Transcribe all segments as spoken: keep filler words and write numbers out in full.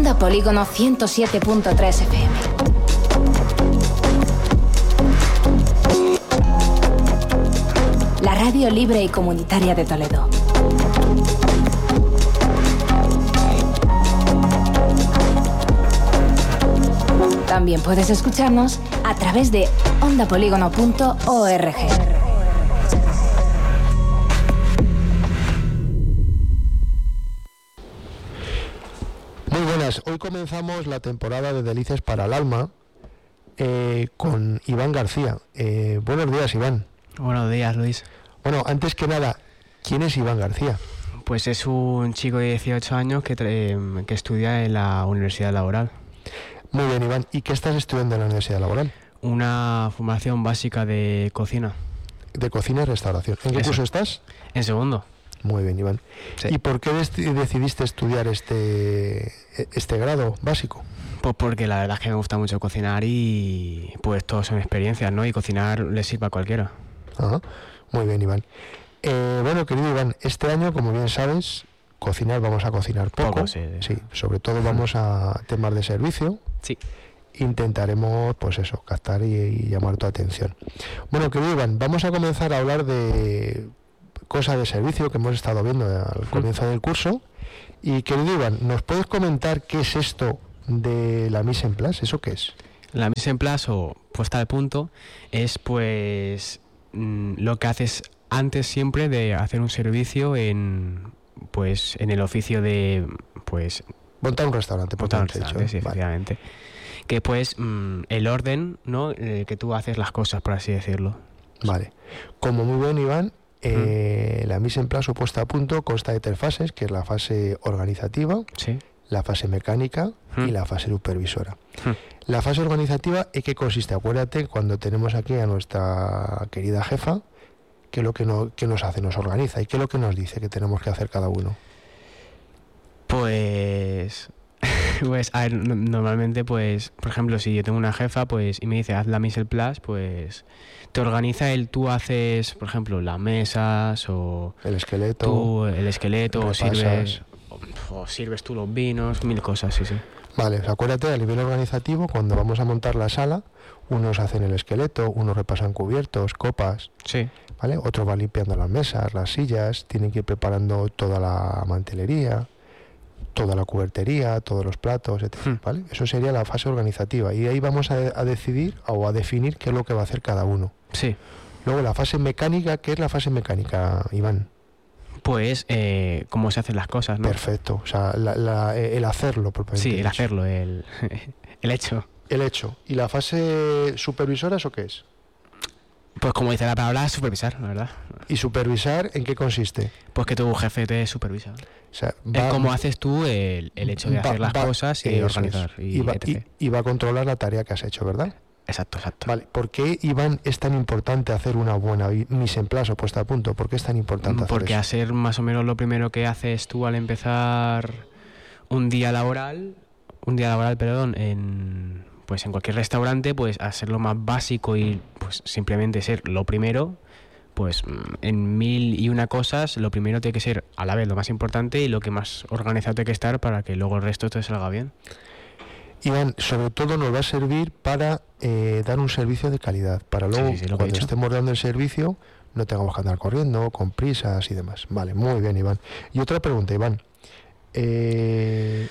Onda Polígono ciento siete punto tres F M. La radio libre y comunitaria de Toledo. También puedes escucharnos a través de onda polígono punto org. Muy buenas, hoy comenzamos la temporada de Delicias para el Alma eh, con Iván García. Eh, buenos días, Iván. Buenos días, Luis. Bueno, antes que nada, ¿quién es Iván García? Pues es un chico de dieciocho años que, tra- que estudia en la Universidad Laboral. Muy bien, Iván. ¿Y qué estás estudiando en la Universidad Laboral? Una formación básica de cocina. De cocina y restauración. ¿En qué Eso. curso estás? En segundo. Muy bien, Iván. Sí. ¿Y por qué dec- decidiste estudiar este, este grado básico? Pues porque la verdad es que me gusta mucho cocinar y pues todo son experiencias, ¿no? Y cocinar le sirve a cualquiera. Ajá. Muy bien, Iván. Eh, bueno, querido Iván, este año, como bien sabes, cocinar, vamos a cocinar poco. Poco, sí. Sí, sobre todo vamos a temas de servicio. Sí. Intentaremos, pues eso, captar y, y llamar tu atención. Bueno, querido Iván, vamos a comenzar a hablar de cosas de servicio que hemos estado viendo al comienzo del curso. Y querido Iván, ¿nos puedes comentar qué es esto de la mise en place? ¿Eso qué es? La mise en place o puesta al punto es pues mm, lo que haces antes siempre de hacer un servicio en pues en el oficio de pues Montar un restaurante, por montar un tanto, restaurante, sí, Vale. efectivamente. Que pues mm, el orden, ¿no? Eh, que tú haces las cosas, por así decirlo. Vale. Como muy bien, Iván, eh, la mise en place o puesta a punto consta de tres fases, que es la fase organizativa, Sí. la fase mecánica y Mm. la fase supervisora. Mm. La fase organizativa, ¿en qué consiste? Acuérdate, cuando tenemos aquí a nuestra querida jefa, ¿qué es lo que, no, que nos hace? Nos organiza. ¿Y qué es lo que nos dice que tenemos que hacer cada uno? Pues pues a ver, no- normalmente pues, por ejemplo, si yo tengo una jefa, pues y me dice haz la mise en place, pues te organiza el tú haces, por ejemplo, las mesas o El esqueleto. tú el esqueleto o repasas. sirves o, o sirves tú los vinos, mil cosas, sí, sí. Vale, pues acuérdate, a nivel organizativo, cuando vamos a montar la sala, unos hacen el esqueleto, unos repasan cubiertos, copas, Sí. ¿vale? Otros van limpiando las mesas, las sillas, tienen que ir preparando toda la mantelería, toda la cubertería, todos los platos, etcétera, Hmm. ¿vale? Eso sería la fase organizativa y ahí vamos a, a decidir o a definir qué es lo que va a hacer cada uno. Sí. Luego la fase mecánica, ¿qué es la fase mecánica, Iván? Pues eh, cómo se hacen las cosas, ¿no? Perfecto, o sea, la- la- el hacerlo propiamente Sí, el dicho. hacerlo, el, el hecho. El hecho. ¿Y la fase supervisora, eso qué es? Pues como dice la palabra, supervisar, la verdad. ¿Y supervisar en qué consiste? Pues que tu jefe te supervisa. O sea, Es como haces tú el, el hecho de va- hacer las va- cosas y eso organizar. es. Y, y, va, etcétera. y- y va a controlar la tarea que has hecho, ¿verdad? Exacto, exacto. Vale. ¿Por qué, Iván, es tan importante hacer una buena vi- mise en place o puesta a punto? ¿Por qué es tan importante hacer Porque eso? a ser más o menos lo primero que haces tú al empezar un día laboral, un día laboral, perdón, en pues en cualquier restaurante, pues a ser lo más básico y pues simplemente ser lo primero, pues mm, en mil y una cosas, lo primero tiene que ser a la vez lo más importante y lo que más organizado tiene que estar para que luego el resto te salga bien. Iván, sobre todo nos va a servir para eh, dar un servicio de calidad, para luego, sí, sí, lo que he cuando dicho. estemos dando el servicio, no tengamos que andar corriendo, con prisas y demás. Vale, muy bien, Iván. Y otra pregunta, Iván. Eh,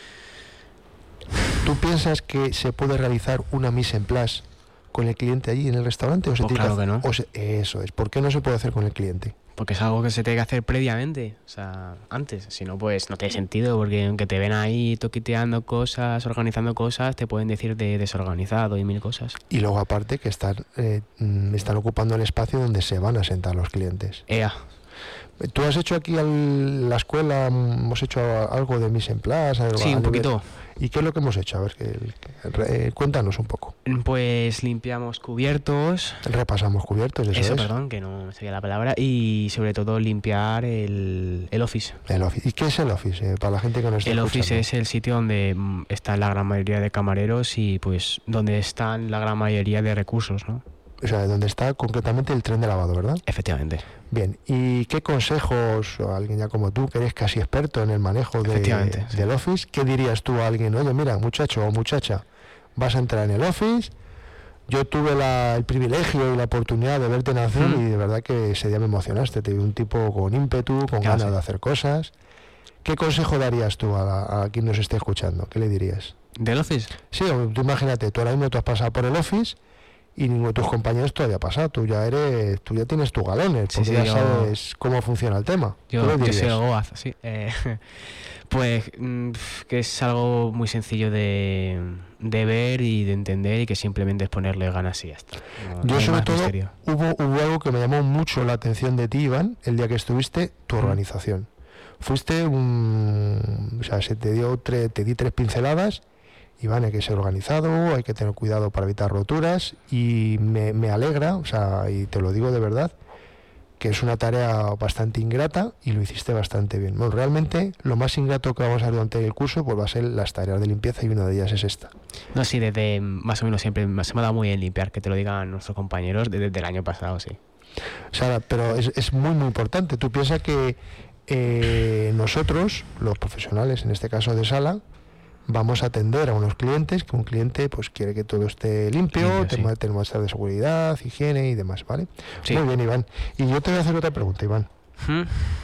¿Tú piensas que se puede realizar una mise en place con el cliente allí en el restaurante? ¿O se Pues tiene claro que no. o se- eso es. ¿Por qué no se puede hacer con el cliente? Porque es algo que se tiene que hacer previamente, o sea, antes. Si no, pues no tiene sentido, porque aunque te ven ahí toquiteando cosas, organizando cosas, te pueden decir de desorganizado y mil cosas. Y luego aparte que están, eh, mm, están ocupando el espacio donde se van a sentar los clientes. Ea, ¿Tú has hecho aquí en la escuela, mm, hemos hecho algo de mise en place? algo sí, a un nivel- poquito. ¿Y qué es lo que hemos hecho? A ver, que, que- eh, cuéntanos un poco. Pues limpiamos cubiertos, Repasamos cubiertos, eso, eso, es. perdón, que no me sabía la palabra, y sobre todo limpiar el, el office. El office. ¿Y qué es el office? Eh, para la gente que nos está El office escuchando. es el sitio donde mm, están la gran mayoría de camareros y pues donde están la gran mayoría de recursos, ¿no? o sea, donde está concretamente el tren de lavado, ¿verdad? Efectivamente. Bien, ¿y qué consejos, o alguien ya como tú, que eres casi experto en el manejo de, sí. del Office, qué dirías tú a alguien? Oye, mira, muchacho o muchacha, vas a entrar en el Office, yo tuve la, el privilegio y la oportunidad de verte nacer mm. y de verdad que ese día me emocionaste, te vi un tipo con ímpetu, con claro, ganas sí. de hacer cosas. ¿Qué consejo darías tú a, a quien nos esté escuchando? ¿Qué le dirías? ¿Del Office? Sí, tú imagínate, tú ahora mismo tú has pasado por el Office y ninguno de tus compañeros todavía ha pasado. Tú ya eres, tú ya tienes tus galones, porque sí, sí, ya yo, sabes cómo funciona el tema. Yo, yo soy el Goaz, sí. Eh, pues mm, que es algo muy sencillo de, de ver y de entender y que simplemente es ponerle ganas y ya está. No, yo no sobre todo hubo, hubo algo que me llamó mucho la atención de ti, Iván, el día que estuviste, tu mm. organización. Fuiste un, o sea, se te dio tre, te di tres pinceladas. Iván, hay que ser organizado, hay que tener cuidado para evitar roturas y me, me alegra, o sea, y te lo digo de verdad, que es una tarea bastante ingrata y lo hiciste bastante bien. Bueno, realmente lo más ingrato que vamos a ver durante el curso pues va a ser las tareas de limpieza y una de ellas es esta. No, sí, desde más o menos siempre se me ha dado muy bien limpiar, que te lo digan nuestros compañeros desde, desde el año pasado, sí. O sea, pero es, es muy muy importante. Tú piensas que eh, nosotros, los profesionales, en este caso de sala, vamos a atender a unos clientes que un cliente pues quiere que todo esté limpio, limpio tenemos, sí. tenemos que estar de seguridad, higiene y demás, ¿vale? Sí. Muy bien, Iván. Y yo te voy a hacer otra pregunta, Iván. ¿Mm?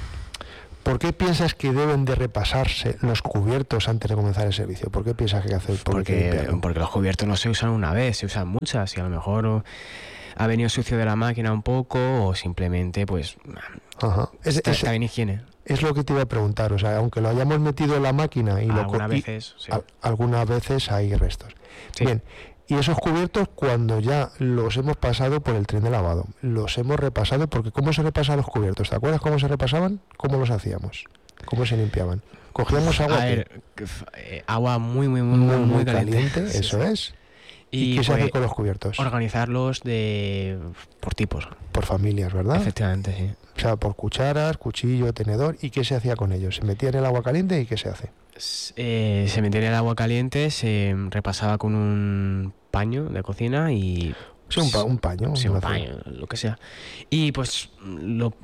¿Por qué piensas que deben de repasarse los cubiertos antes de comenzar el servicio? ¿Por qué piensas que hay que hacer? Porque, porque los cubiertos no se usan una vez, se usan muchas y a lo mejor ha venido sucio de la máquina un poco o simplemente pues Ajá. Es, está, es, está bien higiene. Es lo que te iba a preguntar, o sea, aunque lo hayamos metido en la máquina y algunas lo veces, sí. a, algunas veces hay restos. Sí. Bien, y esos cubiertos cuando ya los hemos pasado por el tren de lavado, los hemos repasado, porque ¿cómo se repasan los cubiertos? ¿Te acuerdas cómo se repasaban? ¿Cómo los hacíamos? ¿Cómo se limpiaban? Cogíamos agua, a ver, eh, agua muy muy muy muy, muy, muy caliente, caliente, eso sí. es. ¿Y, ¿Y qué se hace con los cubiertos? Organizarlos de por tipos. Por familias, ¿verdad? Efectivamente, sí. O sea, por cucharas, cuchillo, tenedor. ¿Y qué se hacía con ellos? ¿Se metía en el agua caliente y qué se hace? Eh, se metía en el agua caliente, se repasaba con un paño de cocina y... Sí, un, pa un paño. Sí, un paño, lo que sea. Y pues lo,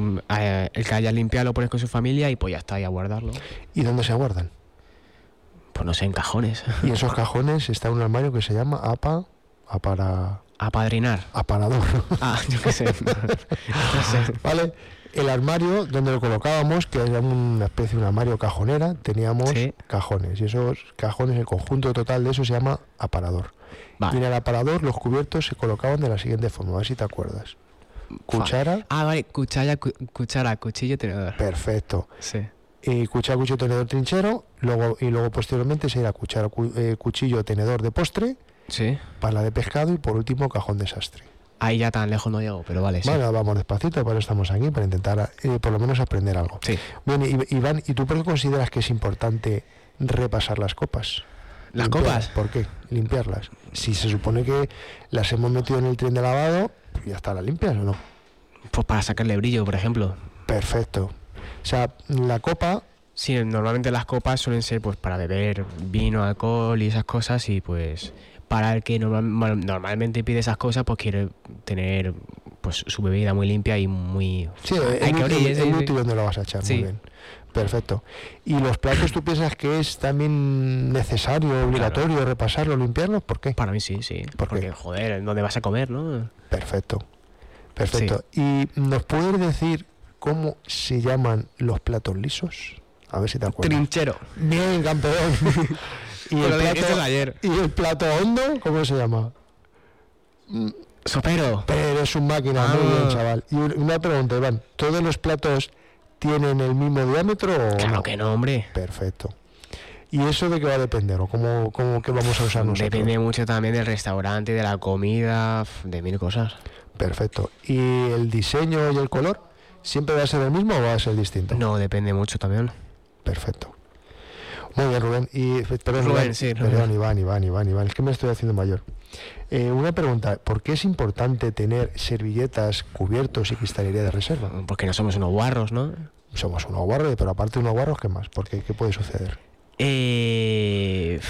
el que haya limpiado lo pones con su familia y pues ya está, ahí a guardarlo. ¿Y dónde se guardan? Pues no sé, en cajones. Y esos cajones está un armario que se llama apa... para apadrinar. Aparador. Ah, yo qué sé. No, no sé. Vale. El armario donde lo colocábamos, que era una especie de un armario cajonera, teníamos sí. cajones. Y esos cajones, el conjunto total de eso se llama aparador. Vale. Y en el aparador los cubiertos se colocaban de la siguiente forma, a ver si te acuerdas. Cuchara. Ah, vale, cuchara, cu cuchara, cuchillo, tenedor. Perfecto. Sí. Y cuchara, cuchillo, tenedor, trinchero, luego y luego posteriormente se irá cuchara, cu eh, cuchillo, tenedor de postre, sí. pala de pescado y por último cajón desastre. Ahí ya tan lejos no llego, pero vale, sí. Bueno, vamos despacito, para eso estamos aquí, para intentar eh, por lo menos aprender algo. Sí. Bien, Iván, ¿y tú por qué consideras que es importante repasar las copas? ¿Las Limpiarlas. copas? ¿Por qué? Limpiarlas. Si se supone que las hemos metido en el tren de lavado, ¿ya está las limpias o no? Pues para sacarle brillo, por ejemplo. Perfecto. O sea, la copa... Sí, normalmente las copas suelen ser pues para beber vino, alcohol y esas cosas y pues para el que normal, normalmente pide esas cosas pues quiere tener pues su bebida muy limpia y muy... Sí, hay que abrir, es útil donde lo vas a echar, sí. Muy bien. Perfecto. ¿Y los platos tú piensas que es también necesario, obligatorio claro. repasarlos, limpiarlos? ¿Por qué? Para mí sí, sí. ¿Por Porque, qué? joder, ¿dónde vas a comer, no? Perfecto. Perfecto. Sí. ¿Y nos puedes decir cómo se llaman los platos lisos? A ver si te acuerdas. Trinchero. Bien, campeón. ¿Y, el plato, ayer. ¿Y el plato hondo? ¿Cómo se llama? Sopero. Pero es un máquina, ah. muy bien, chaval. Y una pregunta, Iván. ¿Todos los platos tienen el mismo diámetro o Claro no? que no, hombre. Perfecto. ¿Y eso de qué va a depender? ¿O cómo, cómo qué vamos a usar nosotros? Depende mucho también del restaurante, de la comida, de mil cosas. Perfecto. ¿Y el diseño y el color? ¿Siempre va a ser el mismo o va a ser distinto? No, depende mucho también. Perfecto. Muy bien, Rubén. Y, perdón, Rubén, Iván, sí, perdón, Rubén. Iván, Iván, Iván, Iván. Es que me estoy haciendo mayor. Eh, una pregunta. ¿Por qué es importante tener servilletas, cubiertos y cristalería de reserva? Porque no somos unos guarros, ¿no? Somos unos guarros, pero aparte de unos guarros, ¿qué más? ¿Por qué? ¿Qué puede suceder? Eh,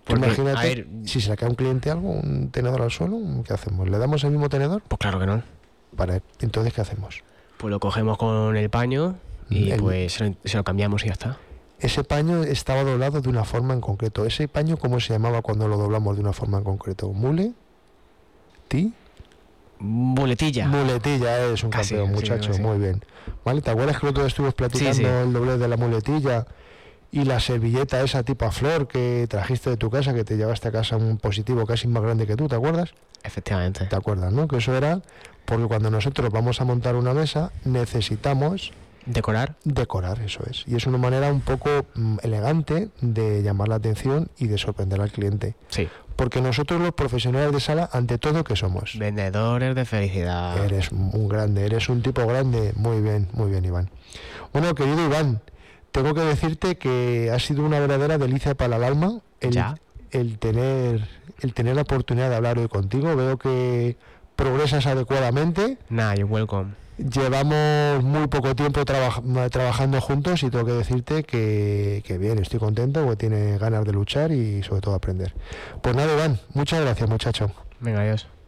Porque, imagínate, a ver, si se le cae a un cliente algo, un tenedor al suelo, ¿qué hacemos? ¿Le damos el mismo tenedor? pues claro que no. Vale, entonces, ¿qué hacemos? Pues lo cogemos con el paño y El- pues se lo, se lo cambiamos y ya está. Ese paño estaba doblado de una forma en concreto. ¿Ese paño cómo se llamaba cuando lo doblamos de una forma en concreto? ¿Mule? ¿Ti? Muletilla. Muletilla, es un Casi, campeón, sí, muchacho, sí. muy bien. ¿Vale? ¿Te acuerdas que el otro día estuvimos platicando Sí, sí. el doblez de la muletilla y la servilleta esa tipo a flor que trajiste de tu casa, que te llevaste a casa un positivo casi más grande que tú, ¿te acuerdas? Efectivamente. ¿Te acuerdas, no? Que eso era porque cuando nosotros vamos a montar una mesa necesitamos Decorar. decorar, eso es. Y es una manera un poco mm, elegante de llamar la atención y de sorprender al cliente. Sí. Porque nosotros los profesionales de sala, ante todo, ¿qué somos? Vendedores de felicidad. Eres un grande, eres un tipo grande. Muy bien, muy bien, Iván. Bueno, querido Iván, tengo que decirte que ha sido una verdadera delicia para el alma el, Ya. el tener el tener la oportunidad de hablar hoy contigo. Veo que progresas adecuadamente. Nah, you're welcome. Llevamos muy poco tiempo traba- trabajando juntos y tengo que decirte que, que bien, estoy contento porque tiene ganas de luchar y sobre todo aprender. Pues nada, Iván, muchas gracias, muchacho. Venga, adiós.